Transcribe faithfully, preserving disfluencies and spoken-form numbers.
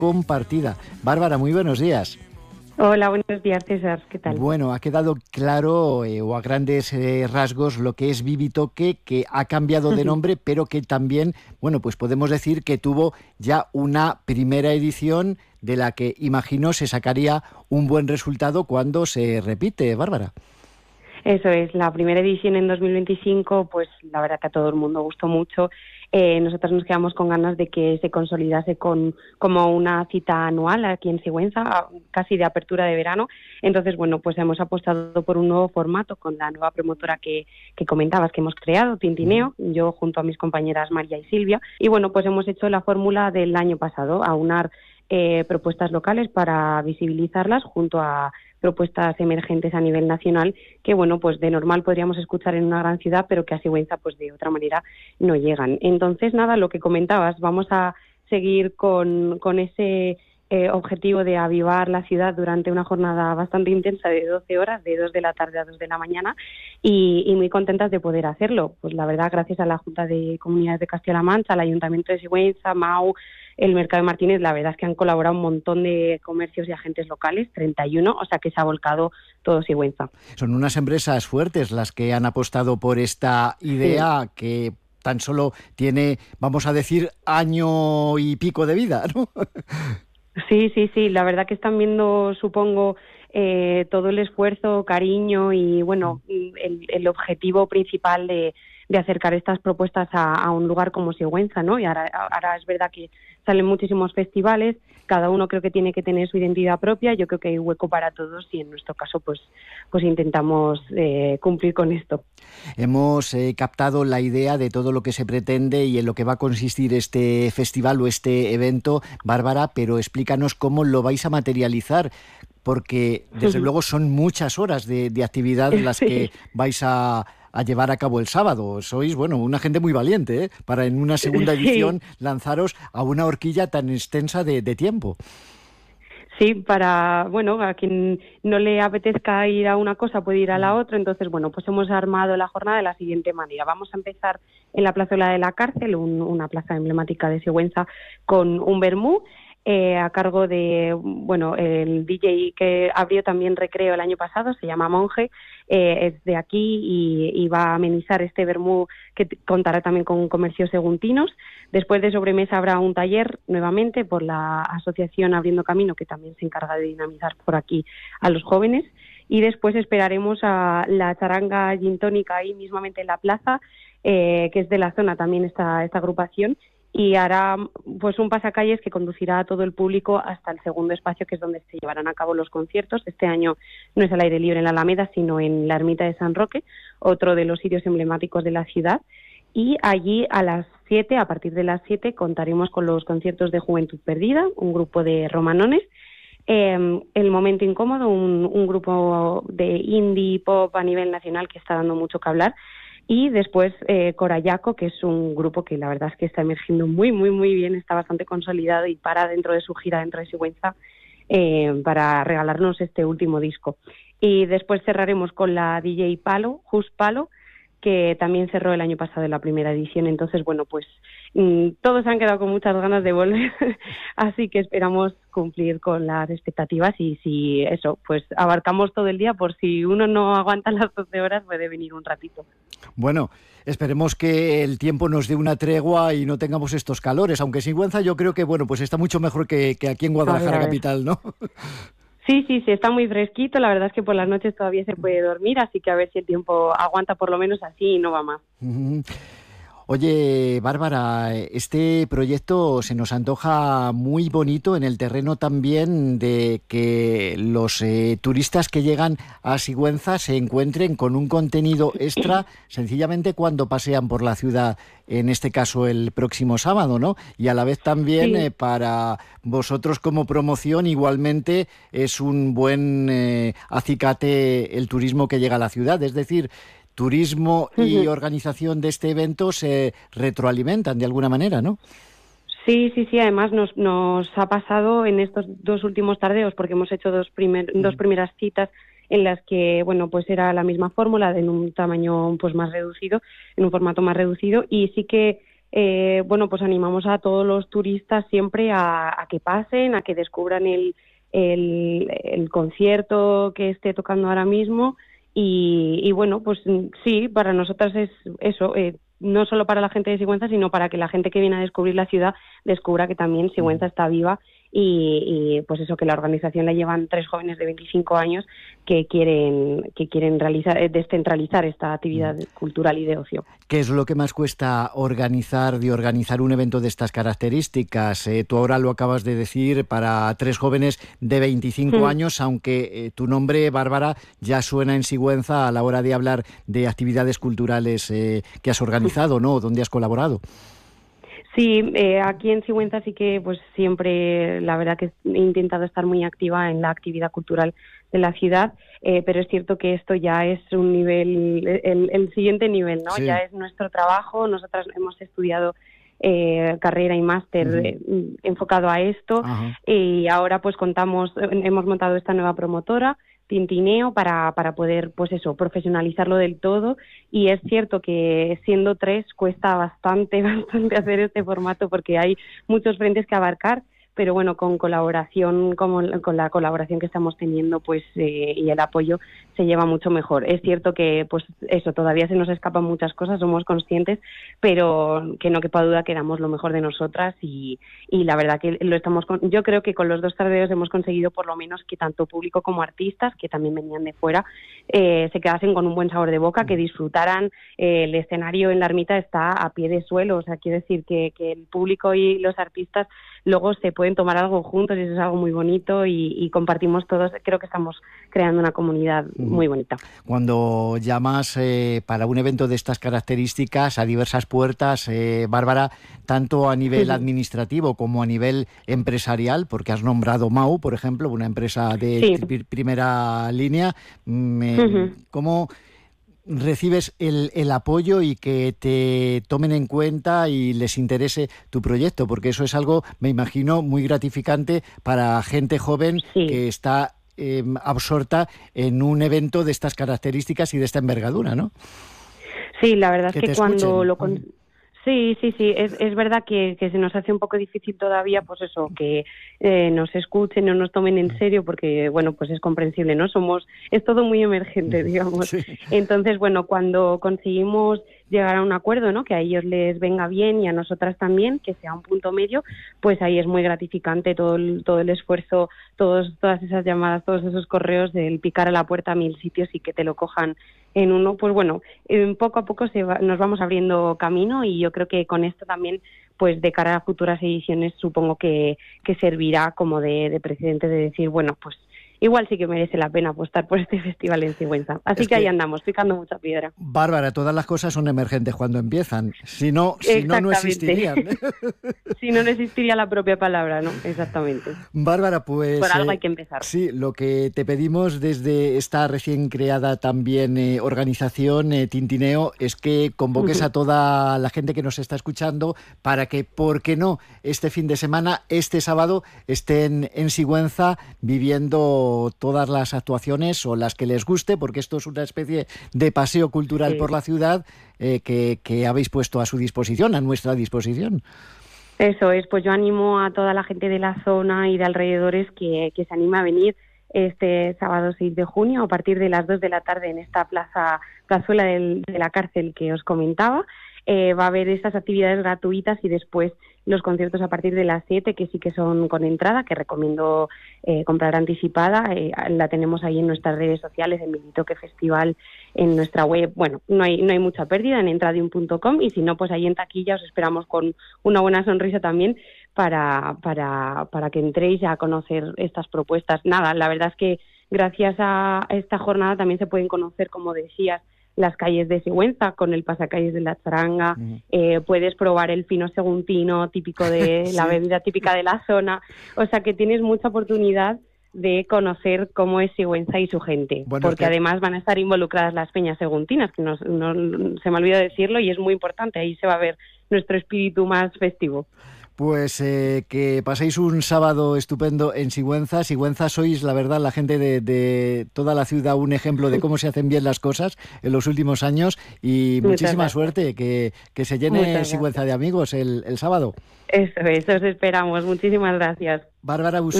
compartida. Bárbara, muy buenos días. Hola, buenos días, César. ¿Qué tal? Bueno, ha quedado claro eh, o a grandes eh, rasgos lo que es Vivi Toque, que ha cambiado de nombre, pero que también, bueno, pues podemos decir que tuvo ya una primera edición de la que, imagino, se sacaría un buen resultado cuando se repite, Bárbara. Eso es, la primera edición en dos mil veinticinco, pues la verdad que a todo el mundo gustó mucho. Eh, nosotros nos quedamos con ganas de que se consolidase con como una cita anual aquí en Sigüenza, casi de apertura de verano. Entonces, bueno, pues hemos apostado por un nuevo formato con la nueva promotora que, que comentabas que hemos creado, Tintineo, yo junto a mis compañeras María y Silvia. Y bueno, pues hemos hecho la fórmula del año pasado, aunar eh, propuestas locales para visibilizarlas junto a propuestas emergentes a nivel nacional que, bueno, pues de normal podríamos escuchar en una gran ciudad, pero que a Sigüenza, pues de otra manera no llegan. Entonces, nada, lo que comentabas, vamos a seguir con, con ese eh, objetivo de avivar la ciudad durante una jornada bastante intensa de doce horas, de dos de la tarde a dos de la mañana, y, y muy contentas de poder hacerlo. Pues la verdad, gracias a la Junta de Comunidades de Castilla-La Mancha, al Ayuntamiento de Sigüenza, MAU, el Mercado de Martínez, la verdad es que han colaborado un montón de comercios y agentes locales, treinta y uno, o sea que se ha volcado todo Sigüenza. Son unas empresas fuertes las que han apostado por esta idea, sí, que tan solo tiene, vamos a decir, año y pico de vida, ¿no? Sí, sí, sí, la verdad que están viendo, supongo, eh, todo el esfuerzo, cariño y, bueno, el, el objetivo principal de, de acercar estas propuestas a, a un lugar como Sigüenza, ¿no? Y ahora, ahora es verdad que salen muchísimos festivales, cada uno creo que tiene que tener su identidad propia, yo creo que hay hueco para todos y en nuestro caso pues, pues intentamos eh, cumplir con esto. Hemos eh, captado la idea de todo lo que se pretende y en lo que va a consistir este festival o este evento, Bárbara, pero explícanos cómo lo vais a materializar, porque desde uh-huh. luego son muchas horas de, de actividad las sí. que vais a, a llevar a cabo el sábado. Sois, bueno, una gente muy valiente, ¿eh? Para en una segunda edición sí. lanzaros a una horquilla tan extensa de, de tiempo. Sí, para, bueno, a quien no le apetezca ir a una cosa puede ir a la otra, entonces, bueno, pues hemos armado la jornada de la siguiente manera. Vamos a empezar en la Plazuela de la Cárcel, un, una plaza emblemática de Sigüenza, con un vermú, eh, a cargo de, bueno, el D J que abrió también Recreo el año pasado, se llama Monje, eh, es de aquí y, y va a amenizar este vermú que t- contará también con comercios seguntinos. Después de sobremesa habrá un taller nuevamente por la asociación Abriendo Camino, que también se encarga de dinamizar por aquí a los jóvenes. Y después esperaremos a la charanga gin tónica ahí mismamente en la plaza, eh, que es de la zona también esta, esta agrupación, y hará pues un pasacalles que conducirá a todo el público hasta el segundo espacio, que es donde se llevarán a cabo los conciertos. Este año no es al aire libre en la Alameda, sino en la Ermita de San Roque, otro de los sitios emblemáticos de la ciudad. Y allí a las siete, a partir de las siete, contaremos con los conciertos de Juventud Perdida, un grupo de romanones, eh, El Momento Incómodo, un, un grupo de indie pop a nivel nacional que está dando mucho que hablar, y después eh, Corayaco, que es un grupo que la verdad es que está emergiendo muy, muy, muy bien, está bastante consolidado y para dentro de su gira dentro de Sigüenza eh, para regalarnos este último disco. Y después cerraremos con la D J Palo, Just Palo, que también cerró el año pasado en la primera edición. Entonces, bueno, pues mmm, todos han quedado con muchas ganas de volver, así que esperamos cumplir con las expectativas y si eso, pues abarcamos todo el día, por si uno no aguanta las doce horas puede venir un ratito. Bueno, esperemos que el tiempo nos dé una tregua y no tengamos estos calores, aunque Sigüenza yo creo que, bueno, pues está mucho mejor que, que aquí en Guadalajara capital, ¿no? Sí, sí, sí, está muy fresquito, la verdad es que por las noches todavía se puede dormir, así que a ver si el tiempo aguanta por lo menos así y no va más. Uh-huh. Oye, Bárbara, este proyecto se nos antoja muy bonito en el terreno también de que los eh, turistas que llegan a Sigüenza se encuentren con un contenido extra sencillamente cuando pasean por la ciudad, en este caso el próximo sábado, ¿no? Y a la vez también sí. eh, para vosotros como promoción igualmente es un buen eh, acicate el turismo que llega a la ciudad, es decir, turismo y uh-huh. organización de este evento se retroalimentan de alguna manera, ¿no? Sí, sí, sí, además nos, nos ha pasado en estos dos últimos tardeos, porque hemos hecho dos, primer, uh-huh. dos primeras citas en las que, bueno, pues era la misma fórmula en un tamaño pues más reducido, en un formato más reducido, y sí que eh, bueno, pues animamos a todos los turistas siempre a, a que pasen, a que descubran el, el, el concierto que esté tocando ahora mismo y, y bueno, pues sí, para nosotras es eso, eh, no solo para la gente de Sigüenza, sino para que la gente que viene a descubrir la ciudad descubra que también Sigüenza está viva y, y pues eso, que la organización la llevan tres jóvenes de veinticinco años que quieren que quieren realizar descentralizar esta actividad cultural y de ocio. ¿Qué es lo que más cuesta organizar de organizar un evento de estas características? Eh, tú ahora lo acabas de decir, para tres jóvenes de veinticinco mm. años, aunque eh, tu nombre, Bárbara, ya suena en Sigüenza a la hora de hablar de actividades culturales eh, que has organizado, ¿no? ¿Dónde has colaborado? Sí, eh, aquí en Sigüenza sí que pues siempre, la verdad que he intentado estar muy activa en la actividad cultural de la ciudad, eh, pero es cierto que esto ya es un nivel, el, el siguiente nivel, ¿no? Sí. Ya es nuestro trabajo, nosotras hemos estudiado eh, carrera y máster uh-huh. eh, enfocado a esto uh-huh. y ahora pues contamos, hemos montado esta nueva promotora, Tintineo, para, para poder, pues eso, profesionalizarlo del todo, y es cierto que siendo tres cuesta bastante, bastante hacer este formato porque hay muchos frentes que abarcar, pero bueno, con colaboración, como con la colaboración que estamos teniendo, pues eh, y el apoyo se lleva mucho mejor. Es cierto que, pues eso, todavía se nos escapan muchas cosas, somos conscientes, pero que no quepa duda que damos lo mejor de nosotras y, y la verdad que lo estamos, con, yo creo que con los dos tardeos hemos conseguido por lo menos que tanto público como artistas, que también venían de fuera, eh, se quedasen con un buen sabor de boca, que disfrutaran. Eh, el escenario en la ermita está a pie de suelo, o sea, quiere decir que, que el público y los artistas luego se pueden tomar algo juntos y eso es algo muy bonito y, y compartimos todos. Creo que estamos creando una comunidad muy bonita. Cuando llamas eh, para un evento de estas características a diversas puertas, eh, Bárbara, tanto a nivel sí. administrativo como a nivel empresarial, porque has nombrado M A U, por ejemplo, una empresa de sí. primera línea, me, uh-huh. ¿cómo recibes el, el apoyo y que te tomen en cuenta y les interese tu proyecto? Porque eso es algo, me imagino, muy gratificante para gente joven sí. que está eh, absorta en un evento de estas características y de esta envergadura, ¿no? Sí, la verdad es que cuando lo... Con... Sí, sí, sí, es, es verdad que, que se nos hace un poco difícil todavía, pues eso, que eh, nos escuchen, no nos tomen en serio, porque, bueno, pues es comprensible, ¿no? Somos, es todo muy emergente, digamos. Sí. Entonces, bueno, cuando conseguimos llegar a un acuerdo, ¿no? Que a ellos les venga bien y a nosotras también, que sea un punto medio, pues ahí es muy gratificante todo el, todo el esfuerzo, todos, todas esas llamadas, todos esos correos del picar a la puerta a mil sitios y que te lo cojan en uno. Pues bueno, eh, poco a poco se va, nos vamos abriendo camino y yo creo que con esto también, pues de cara a futuras ediciones, supongo que, que servirá como de, de precedente de decir, bueno, pues igual sí que merece la pena apostar por este festival en Sigüenza. Así que, que ahí andamos, picando mucha piedra. Bárbara, todas las cosas son emergentes cuando empiezan. Si no, si no, no existirían. Si no, no existiría la propia palabra, ¿no? Exactamente. Bárbara, pues... Por algo eh, hay que empezar. Sí, lo que te pedimos desde esta recién creada también eh, organización, eh, Tintineo, es que convoques uh-huh. a toda la gente que nos está escuchando para que, ¿por qué no?, este fin de semana, este sábado, estén en Sigüenza viviendo todas las actuaciones o las que les guste, porque esto es una especie de paseo cultural sí. por la ciudad eh, que, que habéis puesto a su disposición, a nuestra disposición. Eso es, pues yo animo a toda la gente de la zona y de alrededores que, que se anime a venir este sábado seis de junio a partir de las dos de la tarde en esta plaza plazuela del, de la cárcel que os comentaba. Eh, va a haber estas actividades gratuitas y después los conciertos a partir de las siete, que sí que son con entrada, que recomiendo eh, comprar anticipada. Eh, la tenemos ahí en nuestras redes sociales, en Militoque Festival, en nuestra web. Bueno, no hay no hay mucha pérdida en entradium punto com y si no, pues ahí en taquilla os esperamos con una buena sonrisa también para, para, para que entréis a conocer estas propuestas. Nada, la verdad es que gracias a esta jornada también se pueden conocer, como decías, las calles de Sigüenza con el pasacalles de la charanga, uh-huh. eh, puedes probar el fino seguntino típico de sí. la bebida típica de la zona, o sea que tienes mucha oportunidad de conocer cómo es Sigüenza y su gente, bueno, porque que... además van a estar involucradas las peñas seguntinas, que no, no, se me olvidó decirlo y es muy importante, ahí se va a ver nuestro espíritu más festivo. Pues eh, que paséis un sábado estupendo en Sigüenza. Sigüenza sois, la verdad, la gente de, de toda la ciudad, un ejemplo de cómo se hacen bien las cosas en los últimos años y Muchas muchísima gracias. suerte, que, que se llene Muchas Sigüenza gracias. de amigos el, el sábado. Eso, eso os esperamos. Muchísimas gracias. Bárbara Busó.